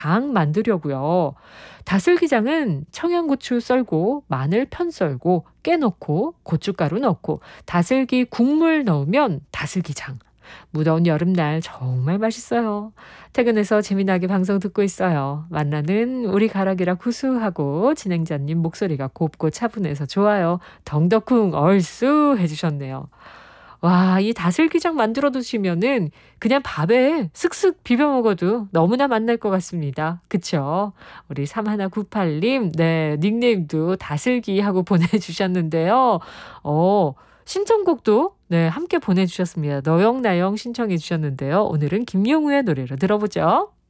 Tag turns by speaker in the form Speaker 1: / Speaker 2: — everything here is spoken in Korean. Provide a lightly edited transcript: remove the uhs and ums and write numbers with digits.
Speaker 1: 장 만들려고요. 다슬기장은 청양고추 썰고 마늘 편 썰고 깨 넣고 고춧가루 넣고 다슬기 국물 넣으면 다슬기장. 무더운 여름날 정말 맛있어요. 퇴근해서 재미나게 방송 듣고 있어요. 만나는 우리 가락이라 구수하고 진행자님 목소리가 곱고 차분해서 좋아요. 덩덕쿵 얼쑤 해주셨네요. 와, 이 다슬기장 만들어 두시면은 그냥 밥에 슥슥 비벼 먹어도 너무나 맛날 것 같습니다. 그쵸? 우리 3198님, 네, 닉네임도 다슬기 하고 보내주셨는데요. 신청곡도 네, 함께 보내주셨습니다. 너영나영 신청해 주셨는데요. 오늘은 김용우의 노래로 들어보죠.